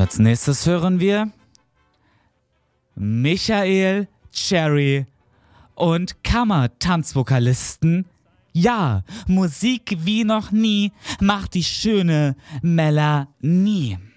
als nächstes hören wir Michael, Cherry und Kammertanzvokalisten. Ja, Musik wie noch nie macht die schöne Melanie.